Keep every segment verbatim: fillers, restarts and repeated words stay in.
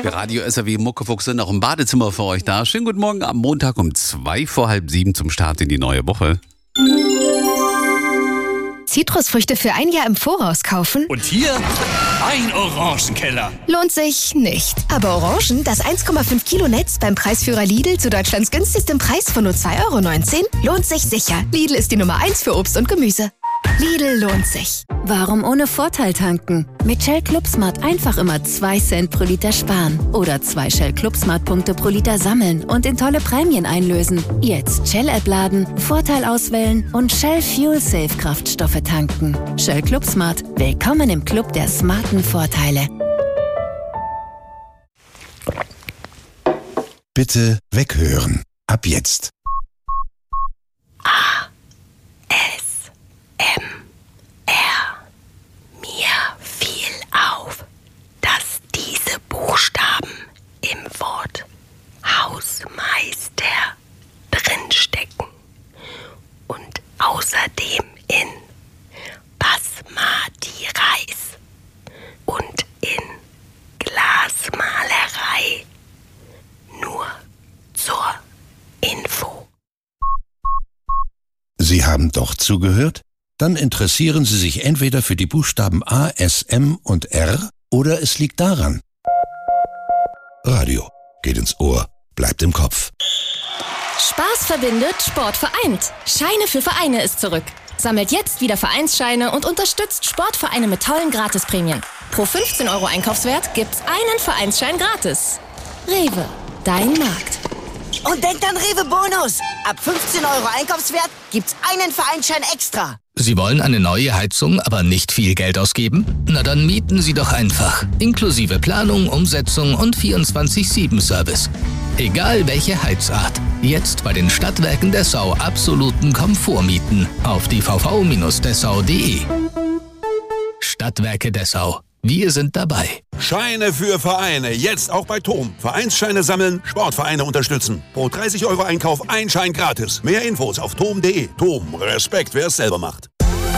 Der Radio S R W Muckefuchs sind auch im Badezimmer für euch da. Schönen guten Morgen am Montag um zwei vor halb sieben zum Start in die neue Woche. Zitrusfrüchte für ein Jahr im Voraus kaufen? Und hier ein Orangenkeller. Lohnt sich nicht. Aber Orangen, das eins Komma fünf Kilo Netz beim Preisführer Lidl zu Deutschlands günstigstem Preis von nur zwei Euro neunzehn, lohnt sich sicher. Lidl ist die Nummer eins für Obst und Gemüse. Lidl lohnt sich. Warum ohne Vorteil tanken? Mit Shell Club Smart einfach immer zwei Cent pro Liter sparen. Oder zwei Shell Club Smart Punkte pro Liter sammeln und in tolle Prämien einlösen. Jetzt Shell-App laden, Vorteil auswählen und Shell Fuel Safe Kraftstoffe tanken. Shell Club Smart. Willkommen im Club der smarten Vorteile. Bitte weghören. Ab jetzt. Buchstaben im Wort Hausmeister drinstecken und außerdem in Basmati Reis und in Glasmalerei. Nur zur Info. Sie haben doch zugehört? Dann interessieren Sie sich entweder für die Buchstaben A, S, M und R oder es liegt daran. Radio geht ins Ohr, bleibt im Kopf. Spaß verbindet, Sport vereint. Scheine für Vereine ist zurück. Sammelt jetzt wieder Vereinsscheine und unterstützt Sportvereine mit tollen Gratisprämien. Pro fünfzehn Euro Einkaufswert gibt's einen Vereinsschein gratis. Rewe, dein Markt. Und denkt an Rewe Bonus. Ab fünfzehn Euro Einkaufswert gibt's einen Vereinsschein extra. Sie wollen eine neue Heizung, aber nicht viel Geld ausgeben? Na dann mieten Sie doch einfach. Inklusive Planung, Umsetzung und vierundzwanzig sieben Service. Egal welche Heizart. Jetzt bei den Stadtwerken Dessau absoluten Komfort mieten. Auf die v v Bindestrich dessau punkt de. Stadtwerke Dessau. Wir sind dabei. Scheine für Vereine. Jetzt auch bei T O M. Vereinsscheine sammeln, Sportvereine unterstützen. Pro dreißig Euro Einkauf ein Schein gratis. Mehr Infos auf tom punkt de. T O M. Respekt, wer es selber macht.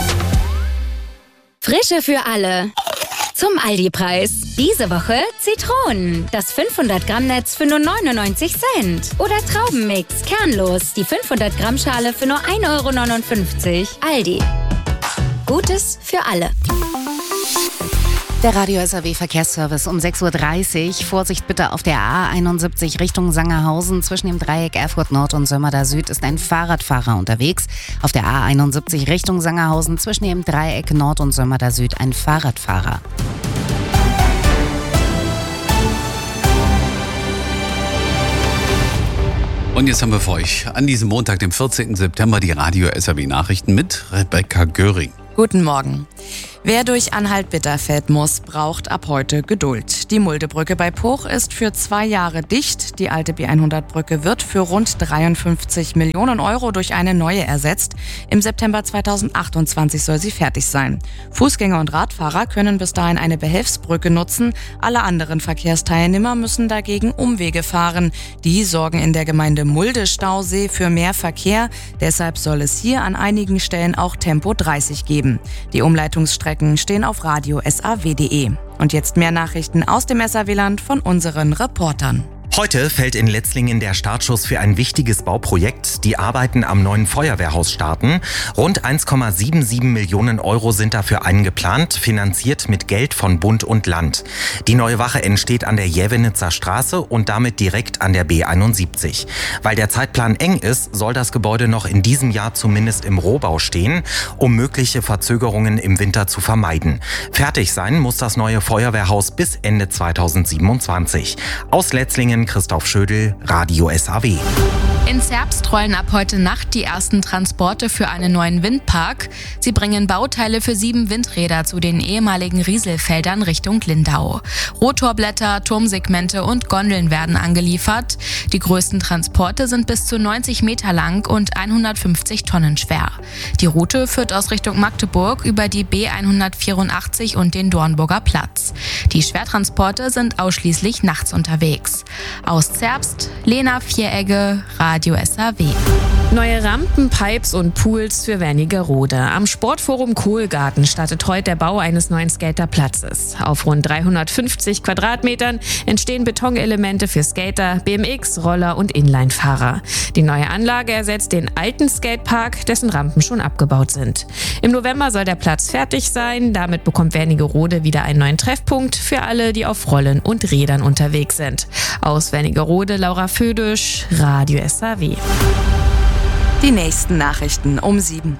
Frische für alle. Zum Aldi-Preis. Diese Woche Zitronen. Das fünfhundert Gramm Netz für nur neunundneunzig Cent. Oder Traubenmix. Kernlos. Die fünfhundert Gramm Schale für nur ein Euro neunundfünfzig. Aldi. Gutes für alle. Der Radio S R W Verkehrsservice um sechs Uhr dreißig. Vorsicht bitte auf der A einundsiebzig Richtung Sangerhausen. Zwischen dem Dreieck Erfurt Nord und Sömmerda Süd ist ein Fahrradfahrer unterwegs. Auf der A einundsiebzig Richtung Sangerhausen zwischen dem Dreieck Nord und Sömmerda Süd ein Fahrradfahrer. Und jetzt haben wir für euch an diesem Montag, dem vierzehnten September, die Radio S R W Nachrichten mit Rebecca Göring. Guten Morgen. Wer durch Anhalt-Bitterfeld muss, braucht ab heute Geduld. Die Muldebrücke bei Puch ist für zwei Jahre dicht. Die alte B hundert-Brücke wird für rund dreiundfünfzig Millionen Euro durch eine neue ersetzt. Im September zweitausendachtundzwanzig soll sie fertig sein. Fußgänger und Radfahrer können bis dahin eine Behelfsbrücke nutzen. Alle anderen Verkehrsteilnehmer müssen dagegen Umwege fahren. Die sorgen in der Gemeinde Mulde-Stausee für mehr Verkehr. Deshalb soll es hier an einigen Stellen auch Tempo dreißig geben. Die Umleitungsstrecken stehen auf radio s a w punkt de. Und jetzt mehr Nachrichten aus dem S R W-Land von unseren Reportern. Heute fällt in Letzlingen der Startschuss für ein wichtiges Bauprojekt. Die Arbeiten am neuen Feuerwehrhaus starten. Rund eins Komma siebenundsiebzig Millionen Euro sind dafür eingeplant, finanziert mit Geld von Bund und Land. Die neue Wache entsteht an der Jävenitzer Straße und damit direkt an der B einundsiebzig. Weil der Zeitplan eng ist, soll das Gebäude noch in diesem Jahr zumindest im Rohbau stehen, um mögliche Verzögerungen im Winter zu vermeiden. Fertig sein muss das neue Feuerwehrhaus bis Ende zweitausendsiebenundzwanzig. Aus Letzlingen Christoph Schödel, Radio S A W. In Zerbst rollen ab heute Nacht die ersten Transporte für einen neuen Windpark. Sie bringen Bauteile für sieben Windräder zu den ehemaligen Rieselfeldern Richtung Lindau. Rotorblätter, Turmsegmente und Gondeln werden angeliefert. Die größten Transporte sind bis zu neunzig Meter lang und hundertfünfzig Tonnen schwer. Die Route führt aus Richtung Magdeburg über die B hundertvierundachtzig und den Dornburger Platz. Die Schwertransporte sind ausschließlich nachts unterwegs. Aus Zerbst, Lena Vieregge, Radio S A W. Neue Rampen, Pipes und Pools für Wernigerode. Am Sportforum Kohlgarten startet heute der Bau eines neuen Skaterplatzes. Auf rund dreihundertfünfzig Quadratmetern entstehen Betonelemente für Skater, B M X, Roller und Inline-Fahrer. Die neue Anlage ersetzt den alten Skatepark, dessen Rampen schon abgebaut sind. Im November soll der Platz fertig sein. Damit bekommt Wernigerode wieder einen neuen Treffpunkt für alle, die auf Rollen und Rädern unterwegs sind. Aus Wernigerode, Laura Födisch, Radio S A W. Die nächsten Nachrichten um sieben.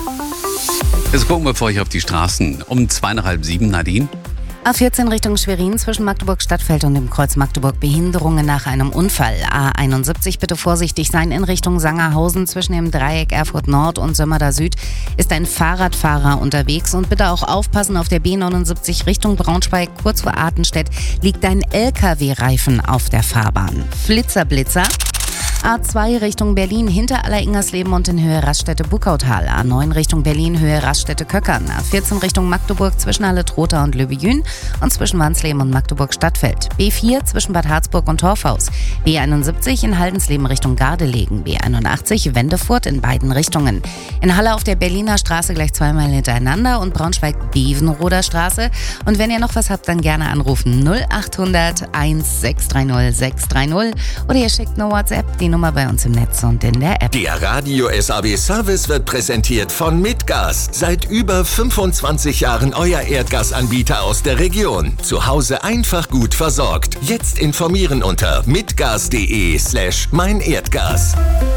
Jetzt gucken wir für euch auf die Straßen. Um zwei nach halb sieben, Nadine. A vierzehn Richtung Schwerin zwischen Magdeburg-Stadtfeld und dem Kreuz Magdeburg Behinderungen nach einem Unfall. A einundsiebzig bitte vorsichtig sein in Richtung Sangerhausen zwischen dem Dreieck Erfurt Nord und Sömmerda Süd ist ein Fahrradfahrer unterwegs und bitte auch aufpassen auf der B neunundsiebzig Richtung Braunschweig kurz vor Artenstedt liegt ein L K W-Reifen auf der Fahrbahn. Flitzer, Blitzer. A zwei Richtung Berlin hinter Alleringersleben und in Höhe Raststätte Buckautal. A neun Richtung Berlin Höhe Raststätte Köckern. A vierzehn Richtung Magdeburg zwischen Halle-Trotha und Löbejün und zwischen Wansleben und Magdeburg-Stadtfeld. B vier zwischen Bad Harzburg und Torfhaus. B einundsiebzig in Haldensleben Richtung Gardelegen. B einundachtzig Wendefurt in beiden Richtungen. In Halle auf der Berliner Straße gleich zweimal hintereinander und Braunschweig-Bevenroder Straße. Und wenn ihr noch was habt, dann gerne anrufen null achthundert eins sechs drei null sechs drei null oder ihr schickt eine WhatsApp, die Nummer bei uns im Netz und in der App. Der Radio S A W Service wird präsentiert von Mitgas. Seit über fünfundzwanzig Jahren euer Erdgasanbieter aus der Region. Zu Hause einfach gut versorgt. Jetzt informieren unter mitgas.de slash mein Erdgas.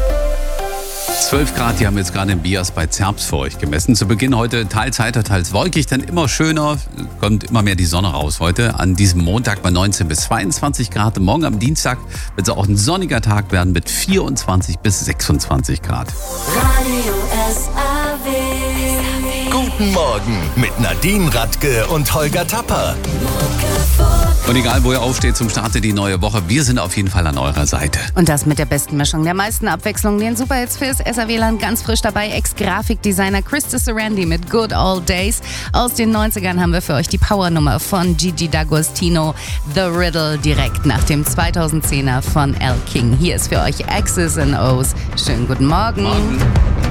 zwölf Grad, die haben jetzt gerade im Bias bei Zerbst für euch gemessen. Zu Beginn heute teils heiter, teils wolkig, dann immer schöner, kommt immer mehr die Sonne raus heute. An diesem Montag bei neunzehn bis zweiundzwanzig Grad. Morgen am Dienstag wird es auch ein sonniger Tag werden mit vierundzwanzig bis sechsundzwanzig Grad. Radio S A W. Guten Morgen mit Nadine Radke und Holger Tapper. Und egal, wo ihr aufsteht zum Start in die neue Woche, wir sind auf jeden Fall an eurer Seite. Und das mit der besten Mischung, der meisten Abwechslung, den Superhits fürs S A W-Land ganz frisch dabei. Ex-Grafikdesigner Krista Sarandí mit Good Old Days. Aus den neunzigern haben wir für euch die Powernummer von Gigi D'Agostino, The Riddle, direkt nach dem zweitausendzehner von Al King. Hier ist für euch X's and O's. Schönen guten Morgen. Morgen.